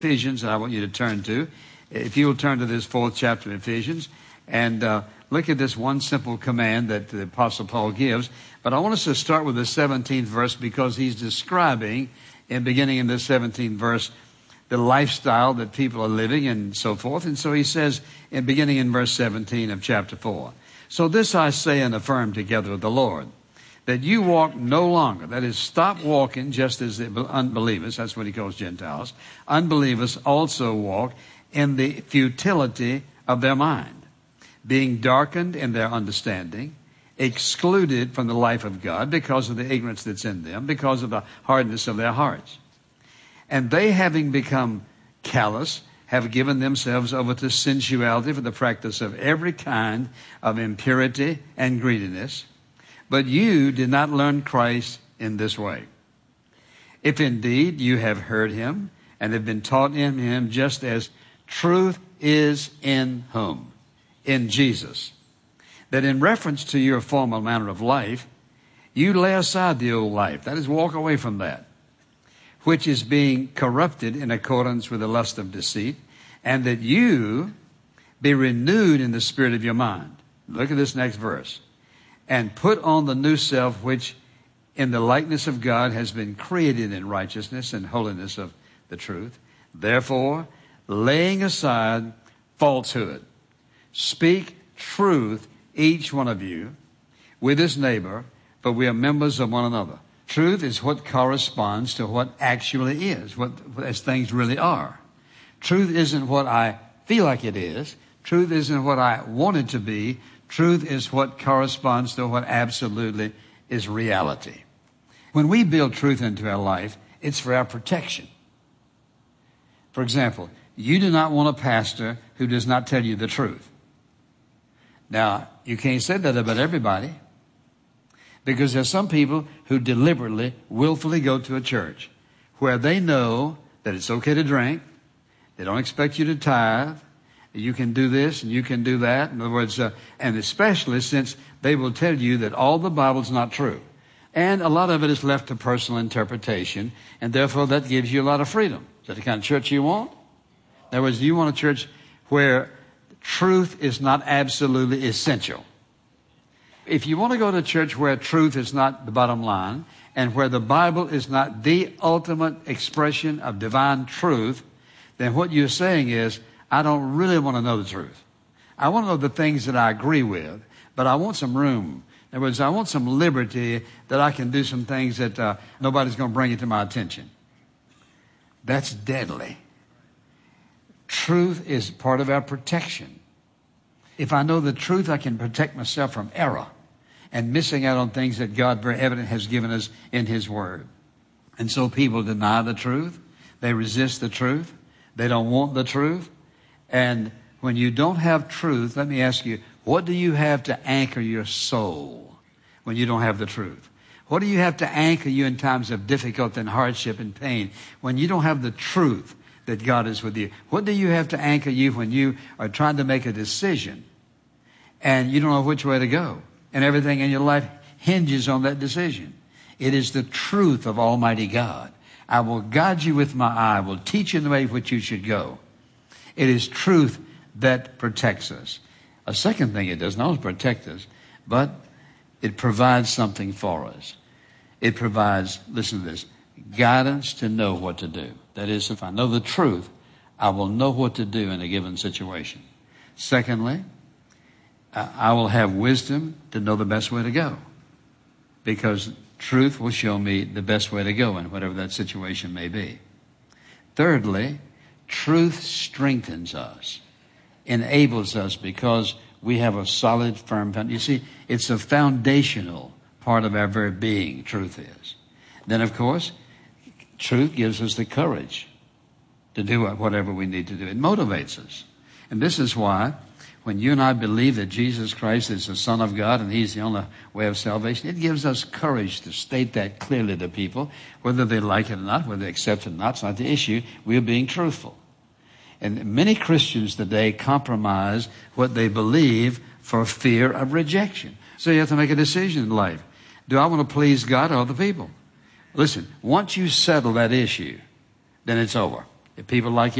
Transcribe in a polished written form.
Ephesians, I want you to turn to. If you will turn to this 4th chapter of Ephesians and look at this one simple command that the Apostle Paul gives. But I want us to start with the 17th verse because he's describing, beginning in the 17th verse, the lifestyle that people are living and so forth. And so he says, beginning in verse 17 of chapter 4, "So this I say and affirm together with the Lord, that you walk no longer," that is, stop walking just as the unbelievers, that's what he calls Gentiles, "unbelievers also walk in the futility of their mind, being darkened in their understanding, excluded from the life of God because of the ignorance that's in them, because of the hardness of their hearts. And they, having become callous, have given themselves over to sensuality for the practice of every kind of impurity and greediness. But you did not learn Christ in this way. If indeed you have heard him and have been taught in him, just as truth is in whom? In Jesus. That in reference to your former manner of life, you lay aside the old life. That is, walk away from that, which is being corrupted in accordance with the lust of deceit, and that you be renewed in the spirit of your mind." Look at this next verse. "And put on the new self, which in the likeness of God has been created in righteousness and holiness of the truth. Therefore, laying aside falsehood, speak truth, each one of you, with his neighbor, for we are members of one another." Truth is what corresponds to what actually is, as things really are. Truth isn't what I feel like it is. Truth isn't what I want it to be. Truth is what corresponds to what absolutely is reality. When we build truth into our life, it's for our protection. For example, you do not want a pastor who does not tell you the truth. Now, you can't say that about everybody, because there's some people who deliberately, willfully go to a church where they know that it's okay to drink. They don't expect you to tithe. You can do this and you can do that. In other words, and especially since they will tell you that all the Bible's not true. And a lot of it is left to personal interpretation, and therefore that gives you a lot of freedom. Is that the kind of church you want? In other words, you want a church where truth is not absolutely essential. If you want to go to a church where truth is not the bottom line, and where the Bible is not the ultimate expression of divine truth, then what you're saying is, I don't really want to know the truth. I want to know the things that I agree with, but I want some room. In other words, I want some liberty that I can do some things that nobody's going to bring it to my attention. That's deadly. Truth is part of our protection. If I know the truth, I can protect myself from error and missing out on things that God very evident has given us in his word. And so people deny the truth. They resist the truth. They don't want the truth. And when you don't have truth, let me ask you, what do you have to anchor your soul when you don't have the truth? What do you have to anchor you in times of difficulty and hardship and pain when you don't have the truth that God is with you? What do you have to anchor you when you are trying to make a decision and you don't know which way to go, and everything in your life hinges on that decision? It is the truth of Almighty God. I will guide you with my eye. I will teach you in the way which you should go. It is truth that protects us. A second thing it does not only protect us, but it provides something for us. It provides, listen to this, guidance to know what to do. That is, if I know the truth, I will know what to do in a given situation. Secondly, I will have wisdom to know the best way to go, because truth will show me the best way to go in whatever that situation may be. Thirdly, truth strengthens us, enables us, because we have a solid, firm foundation. You see, it's a foundational part of our very being, truth is. Then, of course, truth gives us the courage to do whatever we need to do. It motivates us. And this is why when you and I believe that Jesus Christ is the Son of God and he's the only way of salvation, it gives us courage to state that clearly to people, whether they like it or not, whether they accept it or not. It's not the issue. We're being truthful. And many Christians today compromise what they believe for fear of rejection. So you have to make a decision in life. Do I want to please God or other people? Listen, once you settle that issue, then it's over. If people like